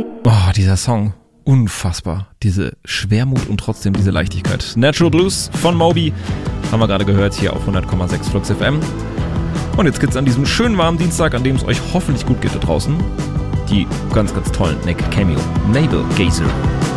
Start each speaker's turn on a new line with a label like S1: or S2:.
S1: Oh, dieser Song. Unfassbar. Diese Schwermut und trotzdem diese Leichtigkeit. Natural Blues von Moby. Haben wir gerade gehört hier auf 100,6 Flux FM. Und jetzt geht's an diesem schönen warmen Dienstag, an dem es euch hoffentlich gut geht da draußen. Die ganz, ganz tollen Nick Cameo. Navel Gazer.